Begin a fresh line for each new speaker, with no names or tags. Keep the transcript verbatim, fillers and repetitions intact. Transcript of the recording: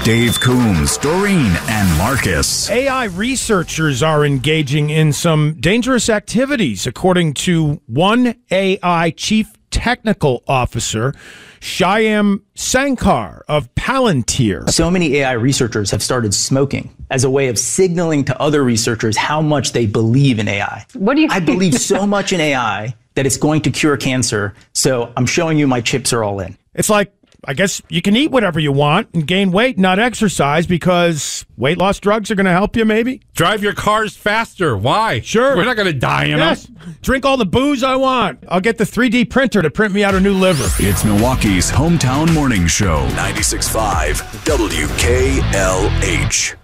Dave Coombs, Doreen, and Marcus.
A I researchers are engaging in some dangerous activities, according to one A I chief technical officer, Shyam Sankar of Palantir.
So many A I researchers have started smoking as a way of signaling to other researchers how much they believe in A I.
What do you
I believe so much in A I that it's going to cure cancer, so I'm showing you my chips are all in.
It's like, I guess you can eat whatever you want and gain weight, not exercise, because weight loss drugs are going to help you, maybe?
Drive your cars faster. Why?
Sure.
We're not going to die in
Yes.
them.
Drink all the booze I want. I'll get the three D printer to print me out a new liver.
It's Milwaukee's hometown morning show, ninety-six point five W K L H.